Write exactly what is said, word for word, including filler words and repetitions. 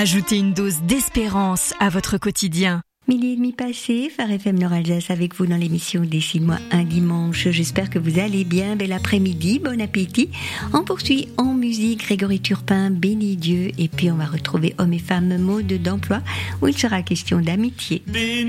Ajoutez une dose d'espérance à votre quotidien. Midi et demi passé, Phare F M Nord Alsace avec vous dans l'émission Dessine-moi un dimanche. J'espère que vous allez bien. Bel après-midi, bon appétit. On poursuit en musique Grégory Turpin, Béni Dieu. Et puis on va retrouver Hommes et Femmes, mode d'emploi, où il sera question d'amitié.